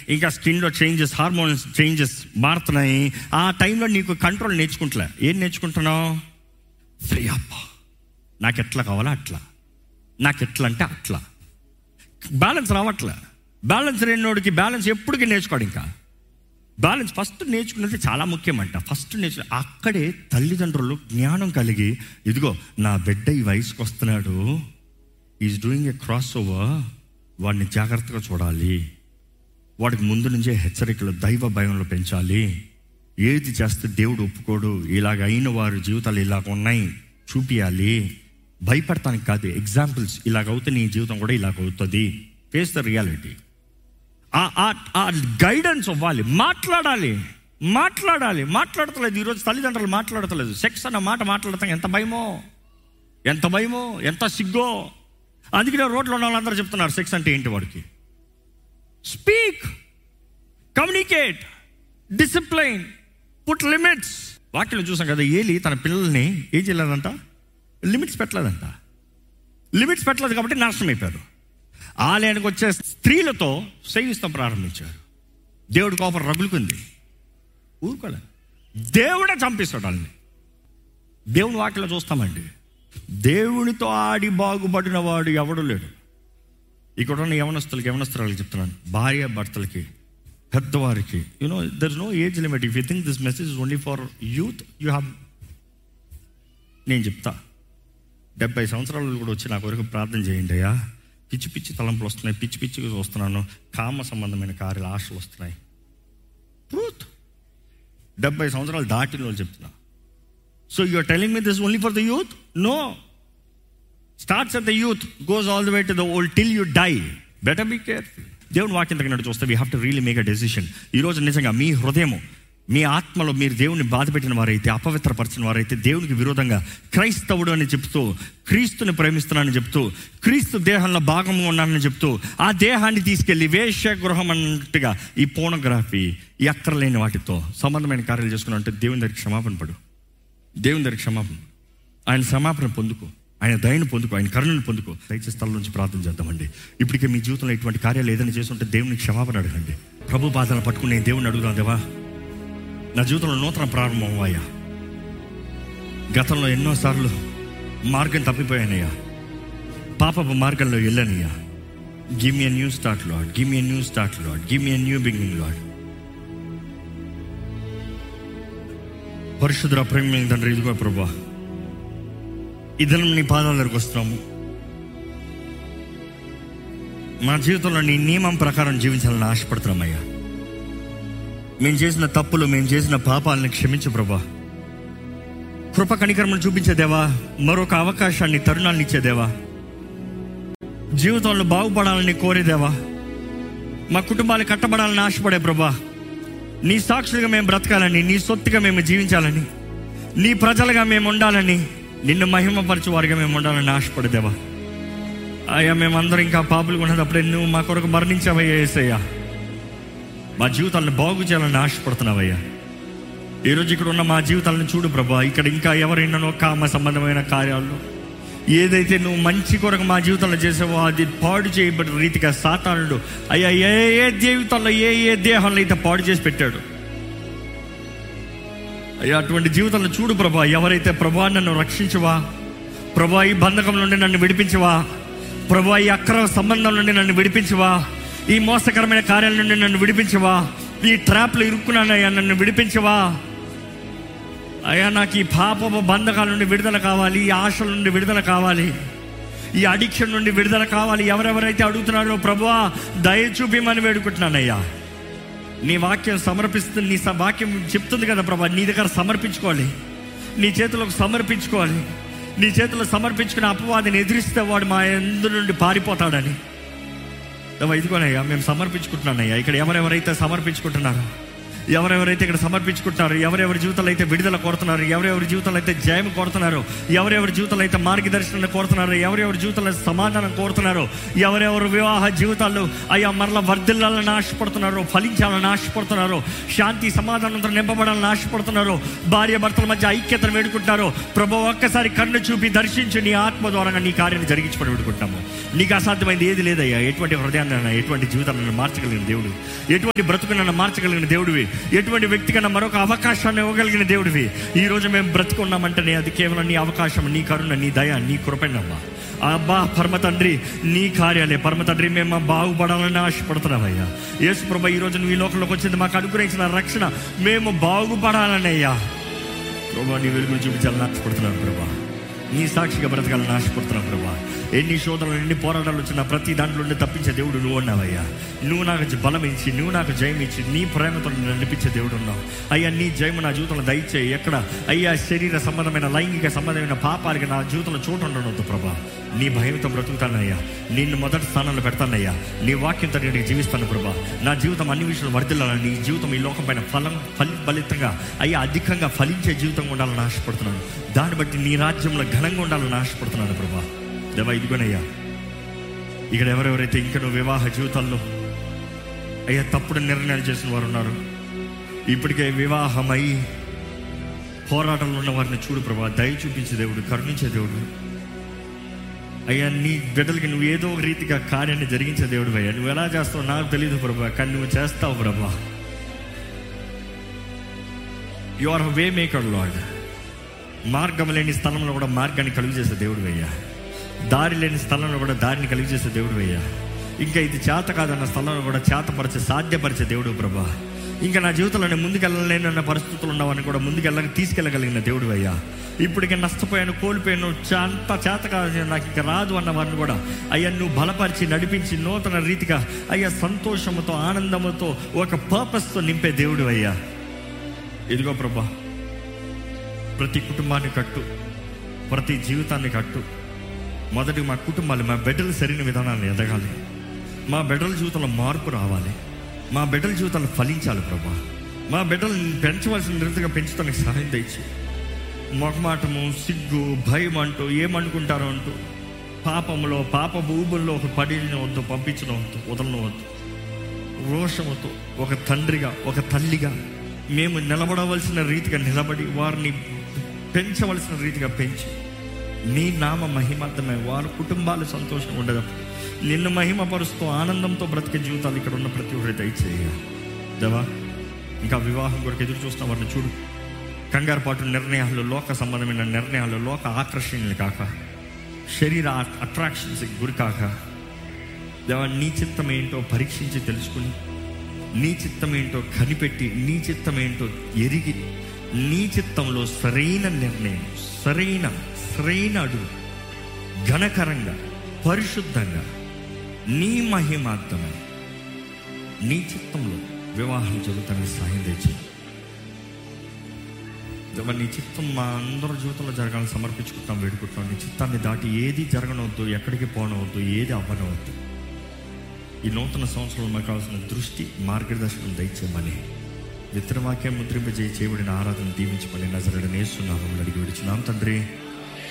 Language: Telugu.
ఇంకా స్కిన్లో చేంజెస్, హార్మోన్స్ చేంజెస్ మారుతున్నాయి. ఆ టైంలో నీకు కంట్రోల్ నేర్చుకుంటలే. ఏం నేర్చుకుంటున్నావు? ఫ్రీ అప్, నాకు ఎట్లా కావాలో అట్లా, నాకు ఎట్లా అంటే అట్లా. బ్యాలెన్స్ రావట్లే. బ్యాలెన్స్ లేనివాడికి బ్యాలెన్స్ ఎప్పటికీ నేర్చుకోడు. ఇంకా బ్యాలెన్స్ ఫస్ట్ నేర్చుకున్నది చాలా ముఖ్యమంట. ఫస్ట్ అక్కడే తల్లిదండ్రులు జ్ఞానం కలిగి, ఇదిగో నా బిడ్డ ఈ వయసుకు వస్తున్నాడు, is doing a cross over, వాడిని జాగ్రత్తగా చూడాలి, వాడికి ముందు నుంచే హెచ్చరికలు, దైవ భయంలో పెంచాలి. ఏది చేస్తే దేవుడు ఒప్పుకోడు, ఇలాగ అయిన వారి జీవితాలు ఇలాగ ఉన్నాయి చూపియాలి. భయపడటానికి కాదు, ఎగ్జాంపుల్స్. ఇలాగవుతే నీ జీవితం కూడా ఇలాగ అవుతుంది. Face the reality. ఆ గైడెన్స్ అవ్వాలి. మాట్లాడతలేదు ఈరోజు తల్లిదండ్రులు, మాట్లాడతలేదు. సెక్స్ అన్న మాట మాట్లాడతాం ఎంత భయమో, ఎంత సిగ్గో. అందుకనే రోడ్లో ఉన్న వాళ్ళందరూ చెప్తున్నారు సెక్స్ అంటే ఏంటి వాడికి. Speak, communicate, discipline, put limits. వాక్యంలో చూసాం కదా, ఏలి తన పిల్లల్ని ఏం చేయలేదంట, లిమిట్స్ పెట్టలేదు కాబట్టి నాశనం అయిపోయారు. ఆలయానికి వచ్చే స్త్రీలతో సేవిస్తాం ప్రారంభించారు. దేవుడి కోపం రగులుకుంది, ఊరుకోలే. దేవుడే చంపిస్తాడు వాళ్ళని. దేవుని వాక్యలో చూస్తామండి, దేవునితో ఆడి బాగుపడిన వాడు ఎవడు లేడు. ఇక్కడ ఉన్న యవనస్తురాలకు చెప్తున్నాను, భార్య భర్తలకి, పెద్దవారికి, there is no age limit. If you think this message is only for youth, you have. నేను చెప్తా, 70 సంవత్సరాలు కూడా వచ్చి నా కొరకు ప్రార్థన చేయండి అయ్యా. పిచ్చి తలంపులు వస్తున్నాయి, పిచ్చిగా వస్తున్నాను, కామ సంబంధమైన కార్యాలు, ఆశలు వస్తున్నాయి. ట్రూత్. 70 సంవత్సరాలు దాటిన వాళ్ళు చెప్తున్నా. So you are telling me this only for the youth? No. Starts at the youth, goes all the way to the old till you die. Better be careful. దేవుని వాక్యం తగినట్టు చూస్తే we have to really make a decision. ఈరోజు నిజంగా మీ హృదయము, మీ ఆత్మలో మీరు దేవుని బాధపెట్టిన వారైతే, అపవిత్రపరిచిన వారైతే, దేవునికి విరోధంగా క్రైస్తవుడు అని చెప్తూ, క్రీస్తుని ప్రేమిస్తున్నానని చెప్తూ, క్రీస్తు దేహంలో భాగంగా ఉన్నానని చెప్తూ, ఆ దేహాన్ని తీసుకెళ్ళి వేశ్యగృహం అన్నట్టుగా ఈ పోర్నోగ్రఫీ, ఈ అక్కర్లేని వాటితో సంబంధమైన కార్యాలు చేసుకున్నారంటే దేవుని దగ్గరికి క్షమాపణ పడు. ఆయన క్షమాపణ పొందుకో, ఆయన దయను పొందుకో, ఆయన కరుణను పొందుకో. దయచేసి స్థలం నుంచి ప్రార్థన చేద్దామండి. ఇప్పటికే మీ జీవితంలో ఇటువంటి కార్యాలు ఏదైనా చేస్తుంటే దేవునికి క్షమాపణ అడగండి. ప్రభు బాధలను పట్టుకుని నేను దేవుని అడుగుతాను, దేవా నా జీవితంలో నూతన ప్రారంభం అయ్యా. గతంలో ఎన్నోసార్లు మార్గం తప్పిపోయానయ్యా, పాపపు మార్గంలో వెళ్ళానయ్యా. Give me a new start lord, give me a new start lord, give me a new beginning lord. పరిశుద్ధ ప్రేమ తండ్రి, ఇదిగో ప్రభా, ఈ దినం నీ పాదాల దగ్గరకు వస్తున్నాము. మా జీవితంలో నీ నియమం ప్రకారం జీవించాలని ఆశపడుతున్నామయ్యా. మేము చేసిన తప్పులు, మేము చేసిన పాపాలను క్షమించు ప్రభా. కృప కనికరమును చూపించేదేవా, మరొక అవకాశాన్ని, తరుణాన్ని ఇచ్చేదేవా, జీవితంలో బాగుపడాలని కోరేదేవా, మా కుటుంబాలు కట్టబడాలని ఆశపడే ప్రభా. నీ సాక్షులుగా మేము బ్రతకాలని, నీ సొత్తుగా మేము జీవించాలని, నీ ప్రజలుగా మేము ఉండాలని, నిన్ను మహిమపరచు వారిగా మేము ఉండాలని ఆశపడేదేవా. అయ్యా, మేమందరం ఇంకా పాపులుగా ఉన్నప్పుడే నువ్వు మా కొరకు మరణించావయ్యా యేసయ్యా. మా జీవితాలను బాగు చేయాలని ఆశపడుతున్నావయ్యా. ఈరోజు ఇక్కడ ఉన్న మా జీవితాలను చూడు ప్రభా. ఇక్కడ ఇంకా ఎవరైనానో కామ సంబంధమైన కార్యాలు, ఏదైతే నువ్వు మంచి కొరకు మా జీవితంలో చేసావో అది పాడు చేయబడిన రీతిగా సాతానుడు అయ్యా ఏ జీవితంలో ఏ దేహంలో అయితే పాడు చేసి పెట్టాడు అయ్యా, అటువంటి జీవితంలో చూడు ప్రభా. ఎవరైతే ప్రభా నన్ను రక్షించవా, ప్రభా ఈ బంధకం నుండి నన్ను విడిపించవా, ప్రభా ఈ అక్రమ సంబంధం నుండి నన్ను విడిపించవా, ఈ మోసకరమైన కార్యాల నుండి నన్ను విడిపించవా, ఈ ట్రాప్లో ఇరుక్కున్నానయ్యా నన్ను విడిపించవా. అయ్యా, నాకు ఈ పాప బంధకాల నుండి విడుదల కావాలి, ఈ ఆశల నుండి విడుదల కావాలి, ఈ అడిక్షన్ నుండి విడుదల కావాలి. ఎవరెవరైతే అడుగుతున్నారో ప్రభువా దయ చూపిమని వేడుకుంటున్నానయ్యా. నీ వాక్యం సమర్పిస్తుంది, నీ వాక్యం చెప్తుంది కదా ప్రభా, నీ దగ్గర సమర్పించుకోవాలి, నీ చేతులకు సమర్పించుకోవాలి. నీ చేతుల్లో సమర్పించుకుని అపవాదిని ఎదిరిస్తే వాడు మా అందరి నుండి పారిపోతాడని. ఇదిగోనయ్యా మేము సమర్పించుకుంటున్నానయ్యా. ఇక్కడ ఎవరెవరైతే సమర్పించుకుంటున్నారో ఎవరెవరైతే ఇక్కడ సమర్పించుకుంటున్నారో, ఎవరెవరి జీవితాలు అయితే విడుదల కోరుతున్నారు, ఎవరెవరి జీవితాలు అయితే జయం కోరుతున్నారు, ఎవరెవరి జీవితాలు అయితే మార్గదర్శనాన్ని కోరుతున్నారు, ఎవరెవరి జీవితాల్లో సమాధానం కోరుతున్నారు, ఎవరెవరు వివాహ జీవితాల్లో అయ్యా మరలా వర్ధిల్లాలని ఆశపడుతున్నారో, ఫలించాలని ఆశపడుతున్నారో, శాంతి సమాధానంతో నింపబడాలని ఆశపడుతున్నారో, భార్య భర్తల మధ్య ఐక్యతను వేడుకుంటున్నారో, ప్రభువా ఒక్కసారి కన్ను చూపి దర్శించి నీ ఆత్మ ద్వారా నీ కార్యాన్ని జరిగించుకొని వేడుకుంటాము. నీకు అసాధ్యమైంది ఏది లేదయ్యా. ఎటువంటి హృదయాన్ని, ఎటువంటి జీవితాలను మార్చగలిగిన దేవుడు, ఎటువంటి బ్రతుకునన్నా మార్చగలిగిన దేవుడివి, ఎటువంటి వ్యక్తికన్నా మరొక అవకాశాన్ని ఇవ్వగలిగిన దేవుడివి. ఈరోజు మేము బ్రతుకున్నామంటేనే అది కేవలం నీ అవకాశం, నీ కరుణ, నీ దయ, నీ కృపణమ్మా. అబ్బా పరమ తండ్రి, నీ కార్యాలే పరమ తండ్రి. మేము బాగుపడాలని ఆశపడుతున్నామయ్యా. యేసు ప్రభా, ఈరోజు నువ్వు ఈ లోకంలోకి వచ్చింది మాకు అనుగ్రహించిన రక్షణ, మేము బాగుపడాలని అయ్యా ప్రభా నీ వెలుగులు చూపించాలని ఆశపడుతున్నాను ప్రభా. నీ సాక్షిగా బ్రతకాలని ఆశపడుతున్నాను ప్రభా. ఎన్ని శోధనలు, ఎన్ని పోరాటాలు వచ్చినా ప్రతి దాంట్లో నుండి తప్పించే దేవుడు నువ్వు ఉన్నావయ్యా. నువ్వు నాకు బలం ఇచ్చి, నువ్వు నాకు జయం ఇచ్చి, నీ ప్రేమతో నడిపించే దేవుడు ఉన్నావు అయ్యా. నీ జయము నా జీవితంలో దయచేయి. ఎక్కడ అయ్యా శరీర సంబంధమైన, లైంగిక సంబంధమైన పాపాలకి నా జీవితంలో చోటు ఉండనవద్దు ప్రభా. నీ భయంతో బ్రతుకుతానయ్యా, నిన్ను మొదటి స్థానంలో పెడతానయ్యా. నీ వాక్యంతో నేను జీవిస్తాను ప్రభా. నా జీవితం అన్ని విషయాలు వర్ధిల్లాలని, నీ జీవితం ఈ లోకం పైన ఫలితంగా అయ్యా అధికంగా ఫలించే జీవితంగా ఉండాలని ఆశపడుతున్నాను. దాన్ని బట్టి నీ రాజ్యంలో ఘనంగా ఉండాలని ఆశపడుతున్నాను ప్రభా. దేవా ఇదిగోనయ్యా, ఇక్కడ ఎవరెవరైతే ఇంకా నువ్వు వివాహ జీవితాల్లో అయ్యా తప్పుడు నిర్ణయాలు చేసిన వారు ఉన్నారు, ఇప్పటికే వివాహమై పోరాటంలో ఉన్న వారిని చూడు ప్రభా. దయ చూపించే దేవుడు, కరుణించే దేవుడు అయ్యా. నీ బిడ్డలకి నువ్వు ఏదో ఒక రీతిగా కార్యాన్ని జరిగించే దేవుడు అయ్యా. నువ్వు ఎలా చేస్తావు నాకు తెలియదు ప్రభా, కానీ నువ్వు చేస్తావు ప్రభా. You are way maker lord. మార్గం లేని స్థలంలో కూడా మార్గాన్ని కలుగు చేసే దేవుడు అయ్యా. దారి లేని స్థలంలో కూడా దారిని కలిగి చేసే దేవుడు అయ్యా. ఇంకా ఇది చేత కాదన్న స్థలంలో కూడా చేతపరిచే, సాధ్యపరిచే దేవుడు ప్రభా. ఇంకా నా జీవితంలో నేను ముందుకెళ్ళలేనన్న పరిస్థితులు ఉన్నవాడిని కూడా తీసుకెళ్ళగలిగిన దేవుడు అయ్యా. ఇప్పటికే నష్టపోయాను, కోల్పోయాను, అంత చేత కాదు, నాకు ఇంకా రాదు అన్న వారిని కూడా అయ్యా నువ్వు బలపరిచి నడిపించి నూతన రీతిగా అయ్యా సంతోషంతో, ఆనందముతో, ఒక పర్పస్తో నింపే దేవుడు అయ్యా. ఇదిగో ప్రభా, ప్రతి కుటుంబాన్ని కట్టు, ప్రతి జీవితాన్ని కట్టు. మొదటి మా కుటుంబాలు, మా బిడ్డలు సరైన విధానాన్ని ఎదగాలి, మా బిడ్డల జీవితంలో మార్పు రావాలి, మా బిడ్డల జీవితాలు ఫలించాలి ప్రభా. మా బిడ్డలు పెంచవలసిన రీతిగా పెంచుతానికి సహాయం తెచ్చి, మొహమాటము, సిగ్గు, భయం అంటూ, ఏమనుకుంటారో అంటూ పాపంలో, పాప భూముల్లో ఒక పడిన వద్దు, పంపించడం వద్దు, వదలనవద్దు. రోషముతో ఒక తండ్రిగా, ఒక తల్లిగా మేము నిలబడవలసిన రీతిగా నిలబడి, వారిని పెంచవలసిన రీతిగా పెంచి, నీ నామ మహిమార్థమై వారి కుటుంబాలు సంతోషంగా ఉండదు, నిన్ను మహిమపరుస్తూ ఆనందంతో బ్రతికే జీవితాలు ఇక్కడ ఉన్న ప్రతి ఒక్కరి దయచేయ దేవా. ఇంకా వివాహం కొరకు ఎదురు చూస్తున్న వారిని చూడు. కంగారుపాటు నిర్ణయాలు, లోక సంబంధమైన నిర్ణయాలు, లోక ఆకర్షణలు కాక, శరీర అట్రాక్షన్స్కి గురి కాక దేవా, నీ చిత్తం ఏంటో పరీక్షించి తెలుసుకుని, నీ చిత్తం ఏంటో కనిపెట్టి, నీ చిత్తం ఏంటో ఎరిగి, నీ చిత్తంలో సరైన నిర్ణయం, సరైన అడుగు, ఘనకరంగా, పరిశుద్ధంగా, నీ మహిమార్థమై నీ చిత్తంలో వివాహం జరుగుతానికి సహాయం తెచ్చి నీ చిత్తం మా అందరి జీవితంలో జరగాలని సమర్పించుకుంటాం, వేడుకుంటాం. నీ చిత్తాన్ని దాటి ఏది జరగనవద్దు, ఎక్కడికి పోనవద్దు, ఏది అవ్వనవద్దు. ఈ నూతన సంవత్సరంలో మాకు కావాల్సిన దృష్టి, మార్గదర్శనం దయచేయమని, విత్తనవాక్యం ముద్రింపజేయబడిన ఆరాధన దీవించమని నజరేయుడైన యేసు నామములో అడిగి విడుచున్నాం తండ్రి.